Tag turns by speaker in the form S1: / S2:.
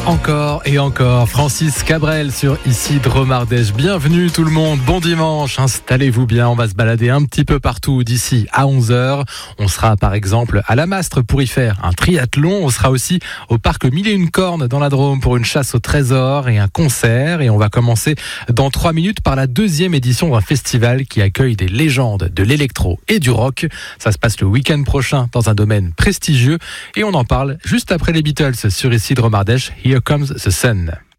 S1: Encore et encore, Francis Cabrel sur Ici Dromardèche. Bienvenue tout le monde, bon dimanche, installez-vous bien, on va se balader un petit peu partout d'ici à 11h. On sera par exemple à la Mastre pour y faire un triathlon, on sera aussi au parc 1001 Cornes dans la Drôme pour une chasse au trésor et un concert. Et on va commencer dans 3 minutes par la 2e édition d'un festival qui accueille des légendes de l'électro et du rock. Ça se passe le week-end prochain dans un domaine prestigieux et on en parle juste après les Beatles sur Ici Dromardèche. Here Comes the Sun.